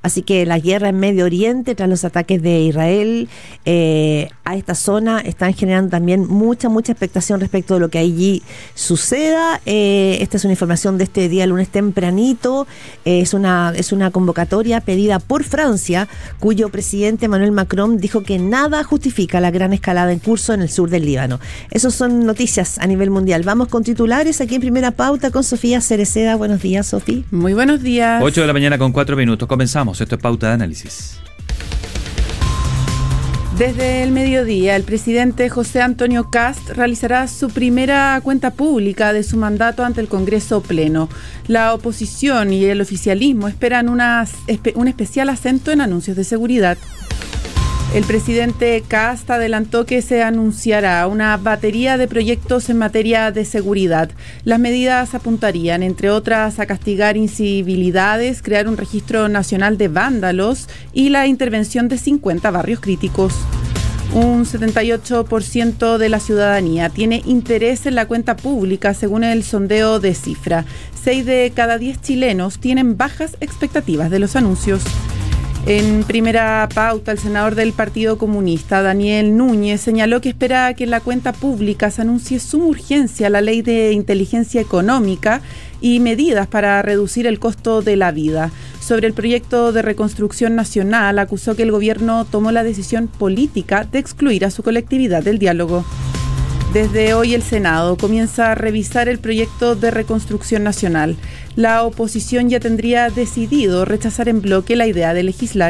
Así que la guerra en Medio Oriente, tras los ataques de Israel a esta zona, están generando también mucha expectación respecto de lo que allí suceda. Esta es una información de este día lunes tempranito. Es una convocatoria pedida por Francia, cuyo presidente Emmanuel Macron dijo que nada justifica la gran escalada en curso en el sur del Líbano. Esas son noticias a nivel mundial. Vamos con titulares aquí en Primera Pauta con Sofía Cereceda. Buenos días, Sofía. Muy buenos días. 8 de la mañana con 4 minutos. Comenzamos. Esto es Pauta de Análisis. Desde el mediodía, el presidente José Antonio Kast realizará su primera cuenta pública de su mandato ante el Congreso Pleno. La oposición y el oficialismo esperan un especial acento en anuncios de seguridad. El presidente Kast adelantó que se anunciará una batería de proyectos en materia de seguridad. Las medidas apuntarían, entre otras, a castigar incivilidades, crear un registro nacional de vándalos y la intervención de 50 barrios críticos. Un 78% de la ciudadanía tiene interés en la cuenta pública, según el sondeo de Cifra. 6 de cada 10 chilenos tienen bajas expectativas de los anuncios. En Primera Pauta, el senador del Partido Comunista, Daniel Núñez, señaló que espera que en la cuenta pública se anuncie suma urgencia la ley de inteligencia económica y medidas para reducir el costo de la vida. Sobre el proyecto de reconstrucción nacional, acusó que el gobierno tomó la decisión política de excluir a su colectividad del diálogo. Desde hoy el Senado comienza a revisar el proyecto de reconstrucción nacional. La oposición ya tendría decidido rechazar en bloque la idea de legislar.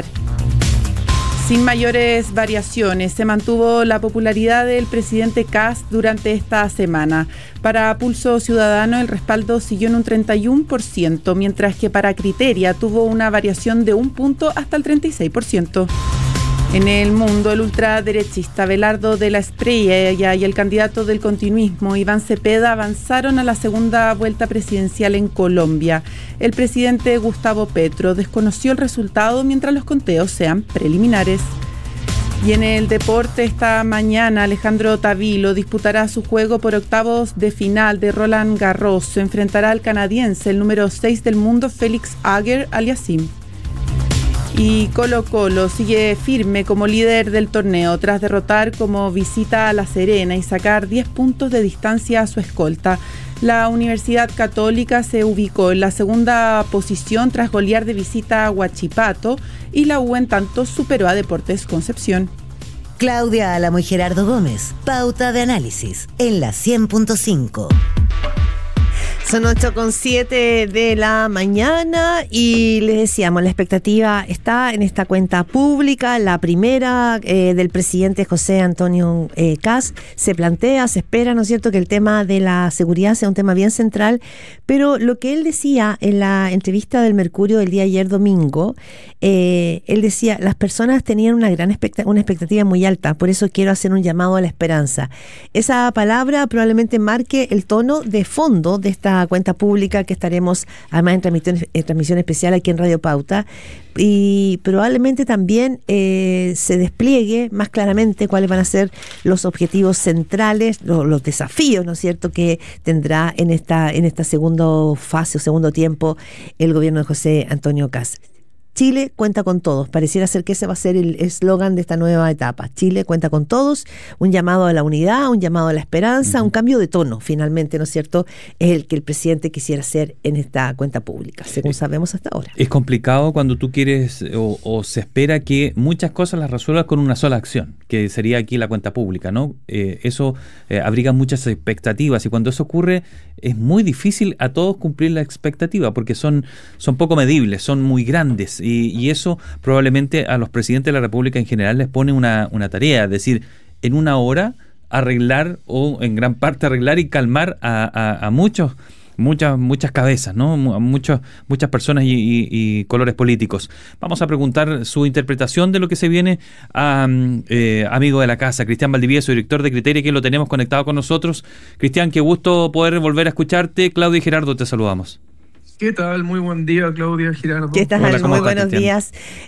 Sin mayores variaciones, se mantuvo la popularidad del presidente Kast durante esta semana. Para Pulso Ciudadano el respaldo siguió en un 31%, mientras que para Criteria tuvo una variación de 1 punto hasta el 36%. En el mundo, el ultraderechista Belardo de la Espriella y el candidato del continuismo, Iván Cepeda, avanzaron a la segunda vuelta presidencial en Colombia. El presidente Gustavo Petro desconoció el resultado mientras los conteos sean preliminares. Y en el deporte, esta mañana Alejandro Tavilo disputará su juego por octavos de final de Roland Garros. Se enfrentará al canadiense, el número 6 del mundo, Félix Auger-Aliassime. Y Colo-Colo sigue firme como líder del torneo tras derrotar como visita a La Serena y sacar 10 puntos de distancia a su escolta. La Universidad Católica se ubicó en la segunda posición tras golear de visita a Huachipato y la U en tanto superó a Deportes Concepción. Claudia Álamo y Gerardo Gómez, Pauta de Análisis en la 100.5. Son 8:07 de la mañana y les decíamos, la expectativa está en esta cuenta pública, la primera del presidente José Antonio Kast. Se plantea, se espera, ¿no es cierto?, que el tema de la seguridad sea un tema bien central, pero lo que él decía en la entrevista del Mercurio del día ayer domingo, él decía, las personas tenían una expectativa muy alta, por eso quiero hacer un llamado a la esperanza. Esa palabra probablemente marque el tono de fondo de esta cuenta pública que estaremos además en transmisión especial aquí en Radio Pauta, y probablemente también se despliegue más claramente cuáles van a ser los objetivos centrales, los desafíos, ¿no es cierto?, que tendrá en esta segunda fase o segundo tiempo el gobierno de José Antonio Kast. Chile cuenta con todos. Pareciera ser que ese va a ser el eslogan de esta nueva etapa. Chile cuenta con todos. Un llamado a la unidad, un llamado a la esperanza, un cambio de tono, finalmente, ¿no es cierto?, es el que el presidente quisiera hacer en esta cuenta pública, según sabemos hasta ahora. Es complicado cuando tú quieres o se espera que muchas cosas las resuelvas con una sola acción, que sería aquí la cuenta pública, ¿no? Eso abriga muchas expectativas y cuando eso ocurre es muy difícil a todos cumplir la expectativa porque son poco medibles, son muy grandes. Y eso probablemente a los presidentes de la República en general les pone una tarea, es decir, en una hora arreglar o en gran parte arreglar y calmar a muchas cabezas, ¿no? Muchas personas y colores políticos. Vamos a preguntar su interpretación de lo que se viene a amigo de la casa, Cristian Valdivieso, director de Criteria, que lo tenemos conectado con nosotros. Cristian, qué gusto poder volver a escucharte. Claudia y Gerardo, te saludamos. ¿Qué tal? Muy buen día, Claudia, Gerardo. ¿Qué tal? Hola, muy buenos días.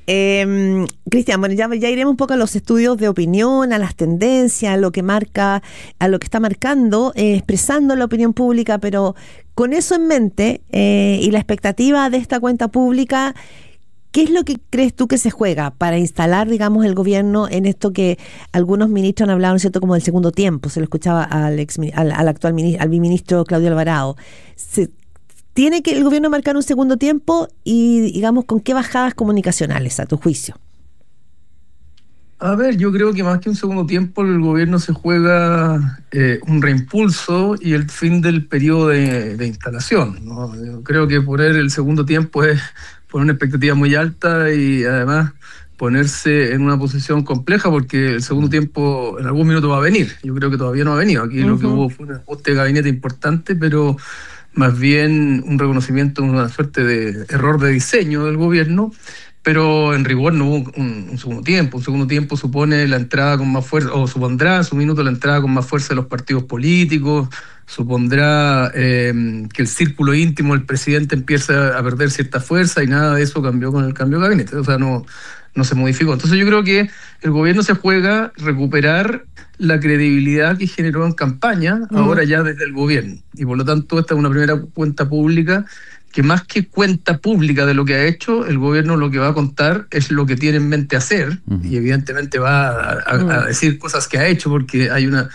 Cristian, bueno, ya iremos un poco a los estudios de opinión, a las tendencias, a lo que está marcando, expresando la opinión pública, pero con eso en mente y la expectativa de esta cuenta pública, ¿qué es lo que crees tú que se juega para instalar, digamos, el gobierno en esto que algunos ministros han hablado, ¿no es cierto?, como del segundo tiempo? Se lo escuchaba al actual al ministro Claudio Alvarado. ¿Tiene que el gobierno marcar un segundo tiempo y, digamos, con qué bajadas comunicacionales, a tu juicio? A ver, yo creo que más que un segundo tiempo el gobierno se juega un reimpulso y el fin del periodo de instalación, ¿no? Yo creo que poner el segundo tiempo es poner una expectativa muy alta y además ponerse en una posición compleja porque el segundo tiempo en algún minuto va a venir. Yo creo que todavía no ha venido. Aquí lo que hubo fue un ajuste de gabinete importante, pero más bien un reconocimiento, una suerte de error de diseño del gobierno. Pero en rigor no hubo un segundo tiempo. Un segundo tiempo supone la entrada con más fuerza, o supondrá en su minuto la entrada con más fuerza de los partidos políticos, supondrá que el círculo íntimo del presidente empiece a perder cierta fuerza y nada de eso cambió con el cambio de gabinete. O sea, no se modificó. Entonces yo creo que el gobierno se juega recuperar la credibilidad que generó en campaña, ahora ya desde el gobierno. Y por lo tanto esta es una primera cuenta pública que más que cuenta pública de lo que ha hecho, el gobierno lo que va a contar es lo que tiene en mente hacer, y evidentemente va a decir cosas que ha hecho, porque hay una...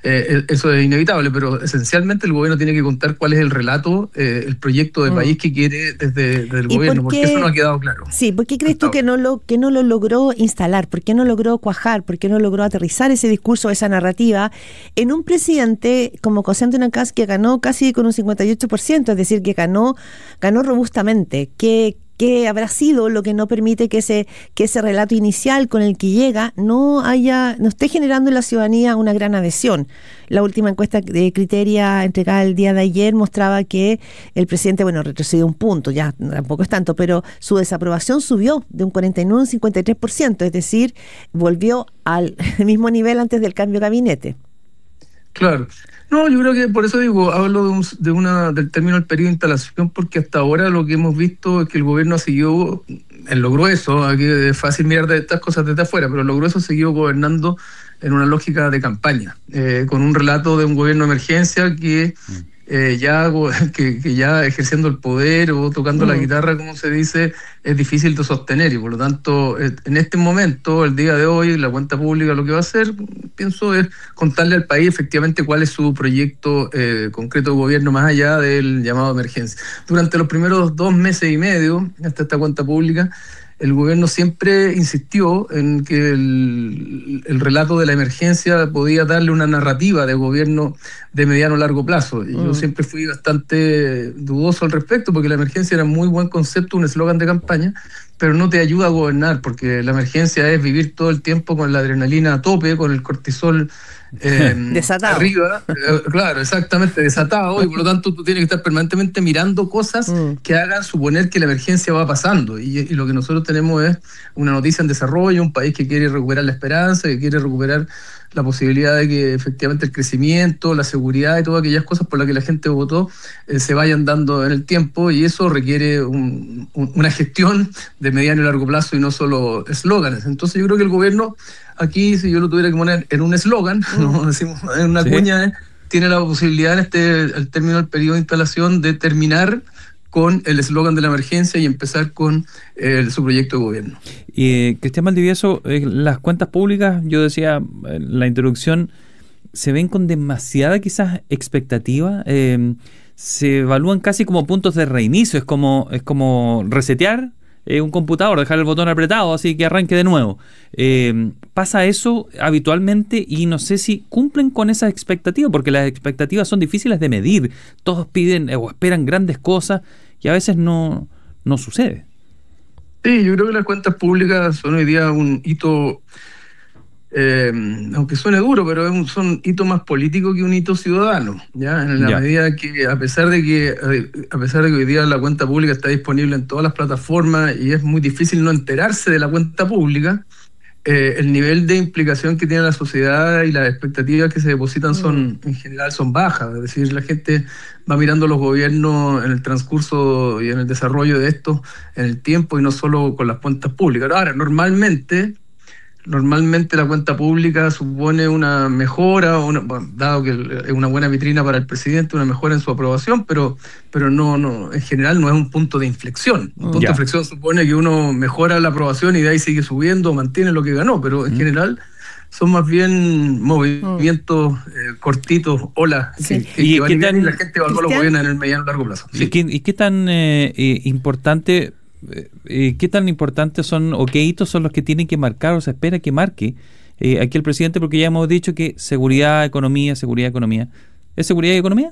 eso es inevitable, pero esencialmente el gobierno tiene que contar cuál es el relato, el proyecto de país que quiere desde el gobierno, porque eso no ha quedado claro. Sí, ¿por qué crees tú que no lo logró instalar? ¿Por qué no logró cuajar? ¿Por qué no logró aterrizar ese discurso, esa narrativa en un presidente como José Antonio Kast, que ganó casi con un 58%, es decir, que ganó robustamente? ¿Qué habrá sido lo que no permite que ese relato inicial con el que llega no esté generando en la ciudadanía una gran adhesión? La última encuesta de Criteria entregada el día de ayer mostraba que el presidente, retrocedió un punto, ya tampoco es tanto, pero su desaprobación subió de un 49% a un 53%, es decir, volvió al mismo nivel antes del cambio de gabinete. Claro. No, yo creo que por eso digo, hablo del término del periodo de instalación, porque hasta ahora lo que hemos visto es que el gobierno ha seguido, en lo grueso, aquí es fácil mirar de estas cosas desde afuera, pero en lo grueso ha seguido gobernando en una lógica de campaña, con un relato de un gobierno de emergencia que ya ejerciendo el poder o tocando la guitarra, como se dice, es difícil de sostener, y por lo tanto en este momento, el día de hoy, la cuenta pública lo que va a hacer, pienso, es contarle al país efectivamente cuál es su proyecto concreto de gobierno más allá del llamado de emergencia. Durante los primeros 2 meses y medio, hasta esta cuenta pública, el gobierno siempre insistió en que el relato de la emergencia podía darle una narrativa de gobierno de mediano a largo plazo. Y yo siempre fui bastante dudoso al respecto, porque la emergencia era un muy buen concepto, un eslogan de campaña, pero no te ayuda a gobernar, porque la emergencia es vivir todo el tiempo con la adrenalina a tope, con el cortisol desatado. Arriba, claro, exactamente, desatado, y por lo tanto tú tienes que estar permanentemente mirando cosas que hagan suponer que la emergencia va pasando, y lo que nosotros tenemos es una noticia en desarrollo, un país que quiere recuperar la esperanza, que quiere recuperar la posibilidad de que efectivamente el crecimiento, la seguridad y todas aquellas cosas por las que la gente votó se vayan dando en el tiempo, y eso requiere una gestión de mediano y largo plazo y no solo eslóganes. Entonces yo creo que el gobierno aquí, si yo lo tuviera que poner en un eslogan, no decimos en una cuña, tiene la posibilidad al término del periodo de instalación de terminar con el eslogan de la emergencia y empezar con su proyecto de gobierno. Y Cristian Valdivieso, las cuentas públicas, yo decía en la introducción, se ven con demasiada quizás expectativa, se evalúan casi como puntos de reinicio, es como resetear un computador, dejar el botón apretado así que arranque de nuevo. Pasa eso habitualmente y no sé si cumplen con esas expectativas, porque las expectativas son difíciles de medir. Todos piden o esperan grandes cosas y a veces no sucede. Sí, yo creo que las cuentas públicas son hoy día un hito, aunque suene duro, pero son hito más político que un hito ciudadano, ¿ya? En la medida que a pesar de que hoy día la cuenta pública está disponible en todas las plataformas y es muy difícil no enterarse de la cuenta pública, el nivel de implicación que tiene la sociedad y las expectativas que se depositan en general son bajas. Es decir, la gente va mirando los gobiernos en el transcurso y en el desarrollo de esto en el tiempo y no solo con las cuentas públicas. Ahora, normalmente normalmente la cuenta pública supone una mejora, dado que es una buena vitrina para el presidente, una mejora en su aprobación, pero no, en general no es un punto de inflexión. Un punto de inflexión supone que uno mejora la aprobación y de ahí sigue subiendo o mantiene lo que ganó, pero en general son más bien movimientos cortitos, olas, que van y vienen, y la gente evalúa los gobiernos en el mediano y largo plazo. Sí. ¿Y qué tan importante... ¿qué tan importantes son o qué hitos son los que tienen que marcar o se espera que marque aquí el presidente? Porque ya hemos dicho que seguridad, economía. ¿Es seguridad y economía?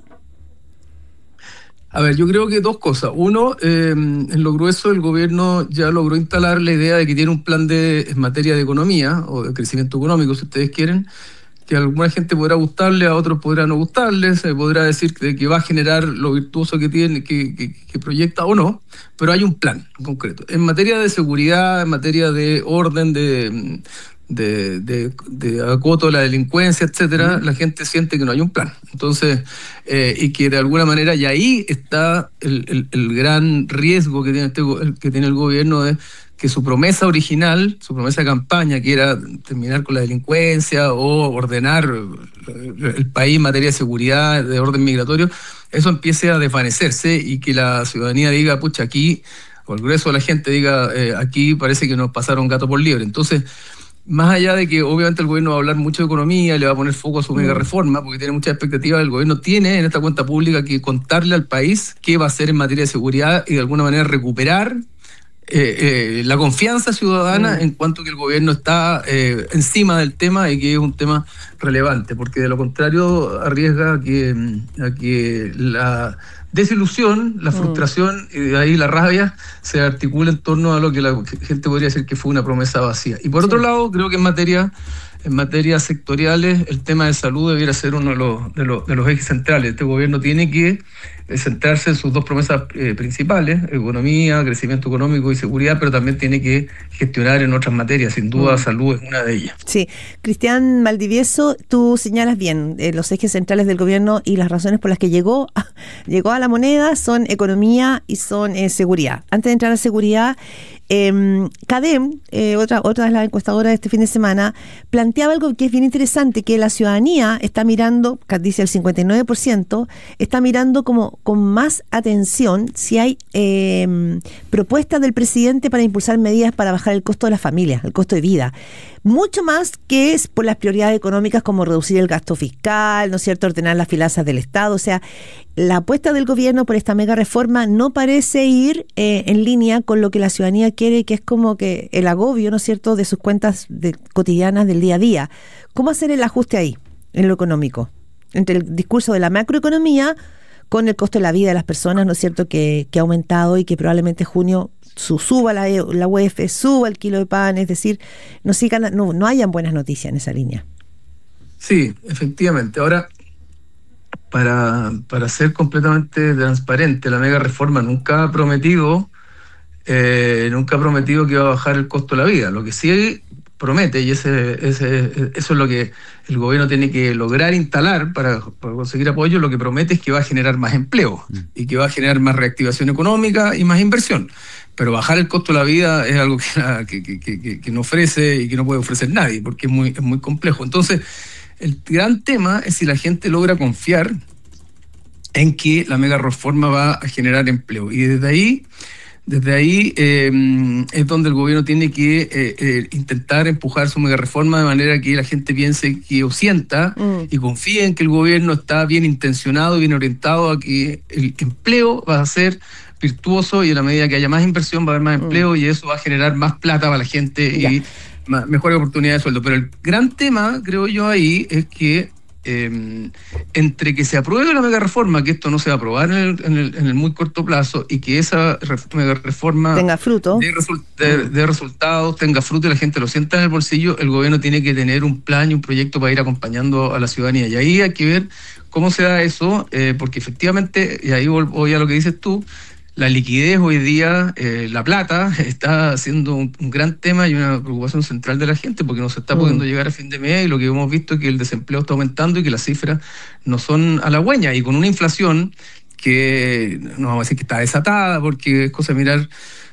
A ver, yo creo que dos cosas. Uno, en lo grueso el gobierno ya logró instalar la idea de que tiene un plan en materia de economía o de crecimiento económico, si ustedes quieren, que a alguna gente podrá gustarle, a otros podrá no gustarle, se podrá decir que va a generar lo virtuoso que tiene, que proyecta o no, pero hay un plan en concreto. En materia de seguridad, en materia de orden, de acoto a la delincuencia, etcétera, la gente siente que no hay un plan. Entonces, y que de alguna manera, y ahí está el gran riesgo que tiene el gobierno de que su promesa original, su promesa de campaña, que era terminar con la delincuencia o ordenar el país en materia de seguridad, de orden migratorio, eso empiece a desvanecerse y que la ciudadanía diga, pucha, aquí, o el grueso de la gente diga, aquí parece que nos pasaron gato por liebre. Entonces, más allá de que obviamente el gobierno va a hablar mucho de economía, le va a poner foco a su mega reforma, porque tiene muchas expectativas, el gobierno tiene en esta cuenta pública que contarle al país qué va a hacer en materia de seguridad y de alguna manera recuperar la confianza ciudadana en cuanto que el gobierno está encima del tema y que es un tema relevante, porque de lo contrario arriesga a que la desilusión, la frustración y de ahí la rabia se articula en torno a lo que la gente podría decir que fue una promesa vacía. Y por otro lado, creo que en materia sectoriales el tema de salud debiera ser uno de los ejes centrales. Este gobierno tiene que centrarse en sus dos promesas principales, economía, crecimiento económico y seguridad, pero también tiene que gestionar en otras materias. Sin duda, salud es una de ellas. Sí. Cristian Valdivieso, tú señalas bien los ejes centrales del gobierno y las razones por las que llegó a la moneda son economía y son seguridad. Antes de entrar a seguridad, CADEM, otra de las encuestadoras de este fin de semana, planteaba algo que es bien interesante, que la ciudadanía está mirando, dice el 59%, está mirando como con más atención si hay propuestas del presidente para impulsar medidas para bajar el costo de las familias, el costo de vida. Mucho más que es por las prioridades económicas como reducir el gasto fiscal, ¿no es cierto?, ordenar las finanzas del Estado. O sea, la apuesta del gobierno por esta mega reforma no parece ir en línea con lo que la ciudadanía quiere, que es como que el agobio, ¿no es cierto?, de sus cuentas cotidianas del día a día. ¿Cómo hacer el ajuste ahí, en lo económico? Entre el discurso de la macroeconomía con el costo de la vida de las personas, ¿no es cierto?, que ha aumentado y que probablemente junio suba la UEF, suba el kilo de pan, es decir, no hayan buenas noticias en esa línea. Sí, efectivamente. Ahora, para ser completamente transparente, la mega reforma nunca ha prometido que va a bajar el costo de la vida. Lo que sí promete, y eso es lo que el gobierno tiene que lograr instalar para conseguir apoyo, lo que promete es que va a generar más empleo y que va a generar más reactivación económica y más inversión. Pero bajar el costo de la vida es algo que no ofrece y que no puede ofrecer nadie, porque es muy complejo. Entonces, el gran tema es si la gente logra confiar en que la mega reforma va a generar empleo. Y desde ahí es donde el gobierno tiene que intentar empujar su mega reforma de manera que la gente piense que o sienta y confíe en que el gobierno está bien intencionado, bien orientado a que el empleo va a ser virtuoso y en la medida que haya más inversión va a haber más empleo y eso va a generar más plata para la gente y mejores oportunidades de sueldo. Pero el gran tema, creo yo, ahí es que entre que se apruebe la mega reforma, que esto no se va a aprobar en el muy corto plazo, y que esa mega reforma tenga fruto, de resultados, tenga fruto y la gente lo sienta en el bolsillo, el gobierno tiene que tener un plan y un proyecto para ir acompañando a la ciudadanía. Y ahí hay que ver cómo se da eso, porque efectivamente, y ahí voy a lo que dices tú, la liquidez hoy día, la plata, está siendo un gran tema y una preocupación central de la gente porque no se está pudiendo llegar a fin de mes y lo que hemos visto es que el desempleo está aumentando y que las cifras no son halagüeñas y con una inflación que no vamos a decir que está desatada porque es cosa de mirar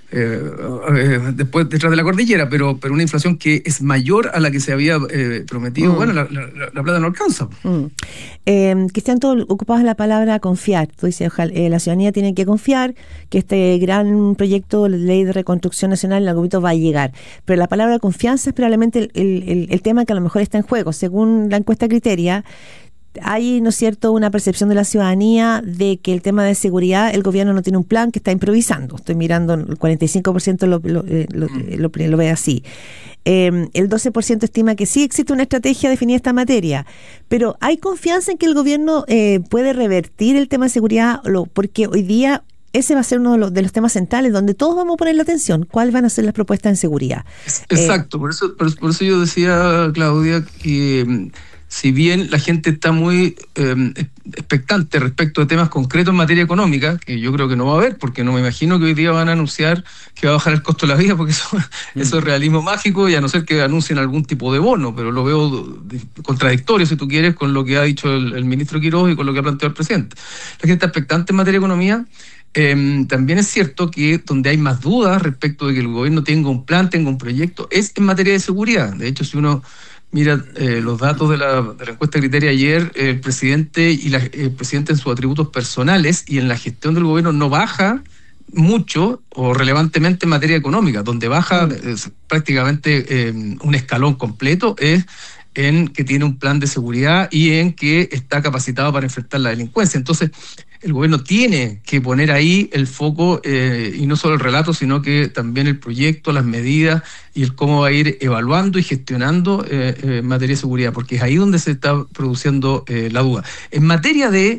después detrás de la cordillera, pero una inflación que es mayor a la que se había prometido. Bueno, la plata no alcanza. Que están todos ocupados en la palabra confiar. Tú dices, ojalá, la ciudadanía tiene que confiar que este gran proyecto de ley de reconstrucción nacional en algún momento va a llegar. Pero la palabra confianza es probablemente el tema que a lo mejor está en juego. Según la encuesta Criteria, hay, ¿no es cierto?, una percepción de la ciudadanía de que el tema de seguridad, el gobierno no tiene un plan, que está improvisando. Estoy mirando, el 45% lo ve así. El 12% estima que sí existe una estrategia definida en esta materia. Pero ¿hay confianza en que el gobierno puede revertir el tema de seguridad? Porque hoy día ese va a ser uno de los temas centrales donde todos vamos a poner la atención. ¿Cuáles van a ser las propuestas en seguridad? Exacto, por eso yo decía, Claudia, que si bien la gente está muy expectante respecto de temas concretos en materia económica, que yo creo que no va a haber, porque no me imagino que hoy día van a anunciar que va a bajar el costo de la vida, porque eso es realismo mágico, y a no ser que anuncien algún tipo de bono, pero lo veo contradictorio, si tú quieres, con lo que ha dicho el ministro Quiroz y con lo que ha planteado el presidente. La gente está expectante en materia de economía. También es cierto que donde hay más dudas respecto de que el gobierno tenga un plan, tenga un proyecto, es en materia de seguridad. De hecho, si uno mira los datos de la encuesta Criteria ayer, el presidente en sus atributos personales y en la gestión del gobierno no baja mucho o relevantemente en materia económica. Donde baja prácticamente un escalón completo es en que tiene un plan de seguridad y en que está capacitado para enfrentar la delincuencia. Entonces, el gobierno tiene que poner ahí el foco, y no solo el relato, sino que también el proyecto, las medidas y el cómo va a ir evaluando y gestionando en materia de seguridad, porque es ahí donde se está produciendo la duda. En materia de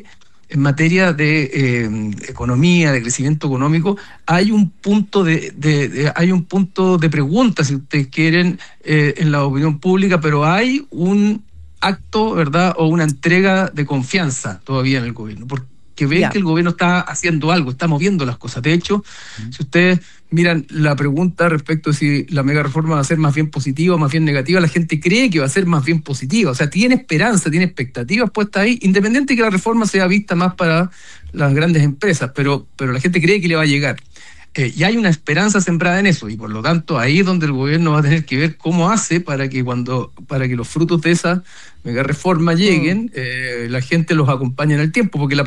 economía, de crecimiento económico, hay un punto de pregunta, si ustedes quieren, en la opinión pública, pero hay un acto, ¿verdad?, o una entrega de confianza todavía en el gobierno, porque ven que el gobierno está haciendo algo, está moviendo las cosas. De hecho, si ustedes miran la pregunta respecto de si la mega reforma va a ser más bien positiva o más bien negativa, la gente cree que va a ser más bien positiva. O sea, tiene esperanza, tiene expectativas puestas ahí, independiente de que la reforma sea vista más para las grandes empresas, pero la gente cree que le va a llegar. Y hay una esperanza sembrada en eso, y por lo tanto ahí es donde el gobierno va a tener que ver cómo hace para que los frutos de esa mega reforma lleguen, la gente los acompañe en el tiempo, porque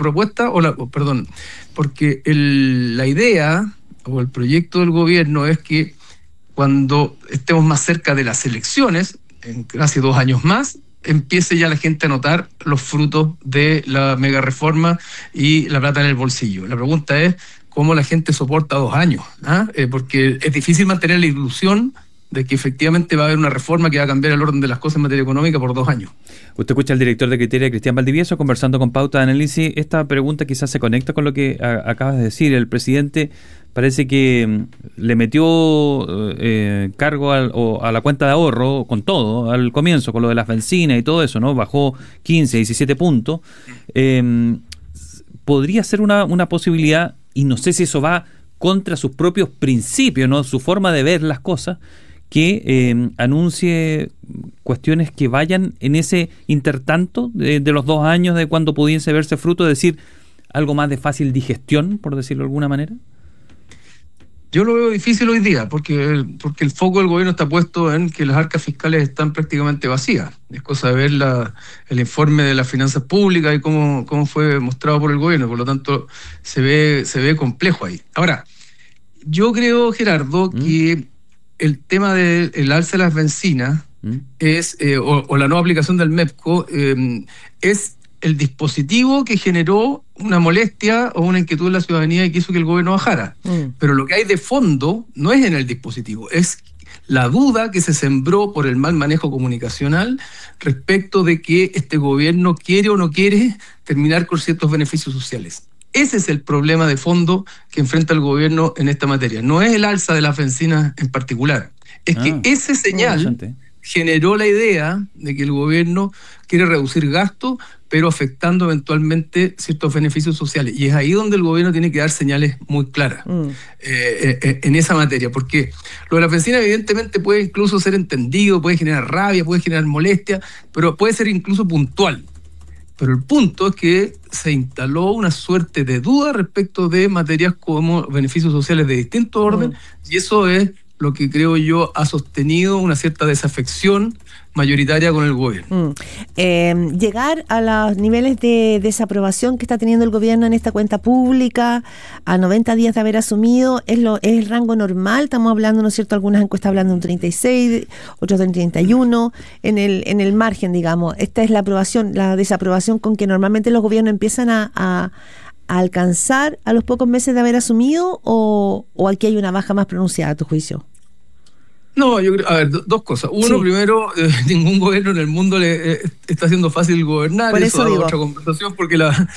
la idea o el proyecto del gobierno es que cuando estemos más cerca de las elecciones, en casi 2 años más, empiece ya la gente a notar los frutos de la mega reforma y la plata en el bolsillo. La pregunta es cómo la gente soporta 2 años, porque es difícil mantener la ilusión de que efectivamente va a haber una reforma que va a cambiar el orden de las cosas en materia económica por 2 años. Usted escucha al director de Criteria, Cristian Valdivieso, conversando con Pauta de Análisis. Esta pregunta quizás se conecta con lo que acabas de decir. El presidente parece que le metió cargo a la cuenta de ahorro con todo, al comienzo, con lo de las bencinas y todo eso, ¿no? Bajó 15, 17 puntos. Podría ser una posibilidad, y no sé si eso va contra sus propios principios, ¿no?, su forma de ver las cosas, que anuncie cuestiones que vayan en ese intertanto de los 2 años de cuando pudiese verse fruto, es decir, algo más de fácil digestión, por decirlo de alguna manera. Yo lo veo difícil hoy día, porque el foco del gobierno está puesto en que las arcas fiscales están prácticamente vacías. Es cosa de ver el informe de las finanzas públicas y cómo fue mostrado por el gobierno, por lo tanto se ve complejo ahí. Ahora, yo creo, Gerardo, que el tema del alza de las bencinas o la nueva aplicación del MEPCO es el dispositivo que generó una molestia o una inquietud en la ciudadanía y que hizo que el gobierno bajara. Pero lo que hay de fondo no es en el dispositivo, es la duda que se sembró por el mal manejo comunicacional respecto de que este gobierno quiere o no quiere terminar con ciertos beneficios sociales. Ese es el problema de fondo que enfrenta el gobierno en esta materia. No es el alza de las bencinas en particular, es que ese señal generó la idea de que el gobierno quiere reducir gastos, pero afectando eventualmente ciertos beneficios sociales. Y es ahí donde el gobierno tiene que dar señales muy claras en esa materia, porque lo de la bencina evidentemente puede incluso ser entendido, puede generar rabia, puede generar molestia, pero puede ser incluso puntual. Pero el punto es que se instaló una suerte de duda respecto de materias como beneficios sociales de distinto orden, y eso es lo que creo yo ha sostenido una cierta desafección mayoritaria con el gobierno. Llegar a los niveles de desaprobación que está teniendo el gobierno en esta cuenta pública, a 90 días de haber asumido, ¿es el rango normal? Estamos hablando, ¿no es cierto? Algunas encuestas hablan de un 36, otros de un 31, en el margen, digamos. Esta es la aprobación, la desaprobación con que normalmente los gobiernos empiezan a alcanzar a los pocos meses de haber asumido, o aquí hay una baja más pronunciada, a tu juicio. No, yo creo, a ver, dos cosas. Uno, primero, ningún gobierno en el mundo le está haciendo fácil gobernar. Por eso digo. Otra conversación, porque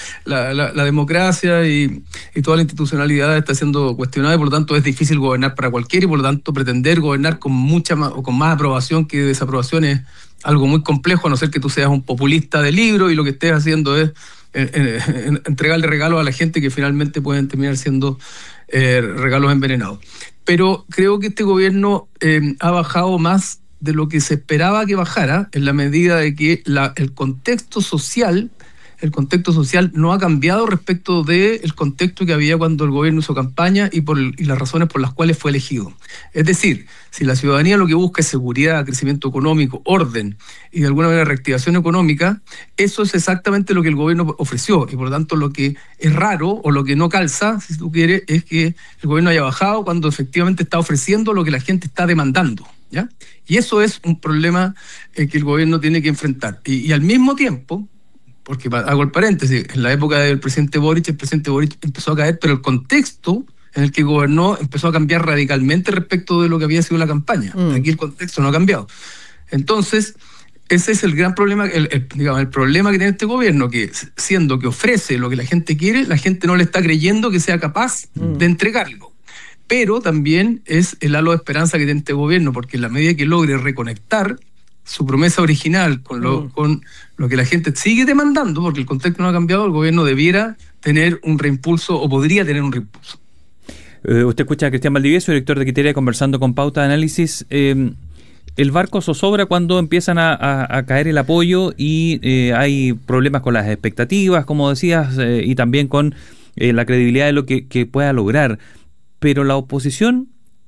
la democracia y toda la institucionalidad está siendo cuestionada, y por lo tanto es difícil gobernar para cualquiera, y por lo tanto pretender gobernar con mucha más o con más aprobación que desaprobación es algo muy complejo, a no ser que tú seas un populista de libro y lo que estés haciendo es entregarle regalos a la gente que finalmente pueden terminar siendo regalos envenenados. Pero creo que este gobierno ha bajado más de lo que se esperaba que bajara, en la medida de que el contexto social no ha cambiado respecto del contexto que había cuando el gobierno hizo campaña y las razones por las cuales fue elegido. Es decir, si la ciudadanía lo que busca es seguridad, crecimiento económico, orden y de alguna manera reactivación económica, eso es exactamente lo que el gobierno ofreció, y por lo tanto lo que es raro o lo que no calza, si tú quieres, es que el gobierno haya bajado cuando efectivamente está ofreciendo lo que la gente está demandando, ¿ya? Y eso es un problema que el gobierno tiene que enfrentar. Y al mismo tiempo, porque hago el paréntesis, en la época del presidente Boric, el presidente Boric empezó a caer, pero el contexto en el que gobernó empezó a cambiar radicalmente respecto de lo que había sido la campaña. Aquí el contexto no ha cambiado. Entonces, ese es el gran problema, digamos, el problema que tiene este gobierno, que siendo que ofrece lo que la gente quiere, la gente no le está creyendo que sea capaz de entregarlo. Pero también es el halo de esperanza que tiene este gobierno, porque en la medida que logre reconectar su promesa original con lo que la gente sigue demandando, porque el contexto no ha cambiado, el gobierno debiera tener un reimpulso, o podría tener un reimpulso. Usted escucha a Cristian Valdivieso, director de Criteria, conversando con Pauta de Análisis. El barco zozobra cuando empiezan a caer el apoyo y hay problemas con las expectativas, como decías, y también con la credibilidad de lo que pueda lograr. Pero la oposición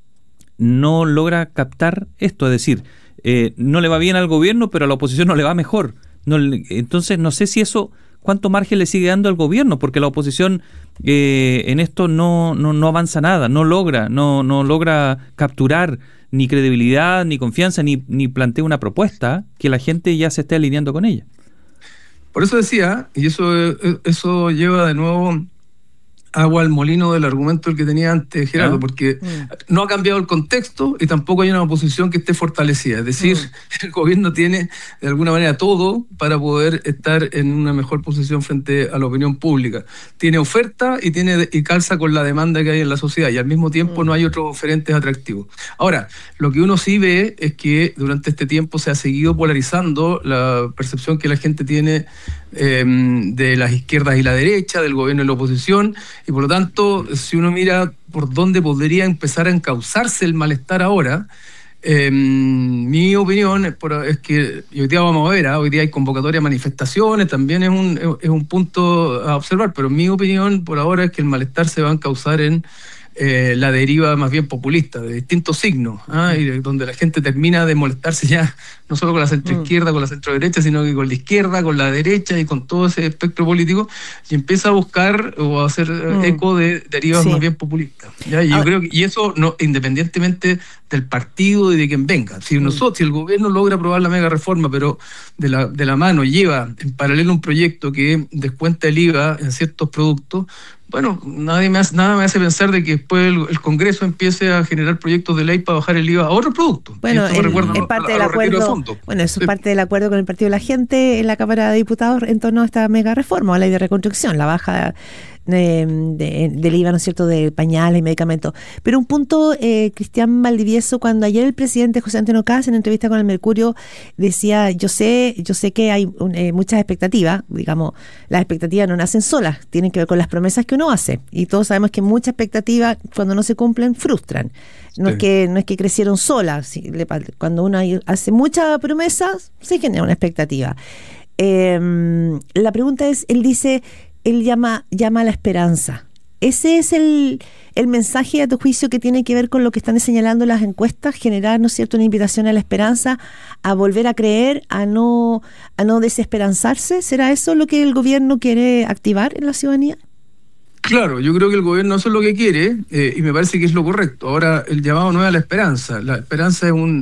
no logra captar esto, es decir, no le va bien al gobierno, pero a la oposición no le va mejor. Entonces, no sé si eso, cuánto margen le sigue dando al gobierno, porque la oposición en esto no avanza nada, no logra capturar ni credibilidad, ni confianza, ni plantea una propuesta que la gente ya se esté alineando con ella. Por eso decía, y eso lleva de nuevo agua al molino del argumento el que tenía antes Gerardo, porque no ha cambiado el contexto y tampoco hay una oposición que esté fortalecida. Es decir, el gobierno tiene de alguna manera todo para poder estar en una mejor posición frente a la opinión pública. Tiene oferta y calza con la demanda que hay en la sociedad, y al mismo tiempo no hay otros oferentes atractivos. Ahora, lo que uno sí ve es que durante este tiempo se ha seguido polarizando la percepción que la gente tiene de las izquierdas y la derecha, del gobierno y la oposición, y por lo tanto, si uno mira por dónde podría empezar a encauzarse el malestar ahora, mi opinión es que, y hoy día vamos a ver, hoy día hay convocatoria a manifestaciones, también es un punto a observar, pero mi opinión por ahora es que el malestar se va a encauzar en la deriva más bien populista, de distintos signos, y donde la gente termina de molestarse ya no solo con la centroizquierda, con la centroderecha, sino que con la izquierda, con la derecha y con todo ese espectro político, y empieza a buscar o a hacer eco de derivas más bien populistas. ¿Ya? Y yo creo que, y eso no, independientemente del partido y de quien venga. Si el gobierno logra aprobar la mega reforma, pero de la mano lleva en paralelo un proyecto que descuenta el IVA en ciertos productos, bueno, nada me hace pensar de que después el Congreso empiece a generar proyectos de ley para bajar el IVA a otros productos. Bueno, es parte del acuerdo. Bueno, eso es parte del acuerdo con el Partido de la Gente en la Cámara de Diputados en torno a esta mega reforma, a la ley de reconstrucción, la baja del IVA, ¿no es cierto?, de pañales y medicamentos. Pero un punto, Cristian Valdivieso, cuando ayer el presidente José Antonio Kast en entrevista con El Mercurio decía, yo sé que hay muchas expectativas, digamos, las expectativas no nacen solas, tienen que ver con las promesas que uno hace, y todos sabemos que muchas expectativas cuando no se cumplen frustran. No es que crecieron solas, cuando uno hace muchas promesas se genera una expectativa. La pregunta es, él llama a la esperanza. ¿Ese es el mensaje, a tu juicio, que tiene que ver con lo que están señalando las encuestas? Generar, ¿no es cierto?, una invitación a la esperanza, a volver a creer, a no desesperanzarse. ¿Será eso lo que el gobierno quiere activar en la ciudadanía? Claro, yo creo que el gobierno eso es lo que quiere, y me parece que es lo correcto. Ahora, el llamado no es a la esperanza. La esperanza es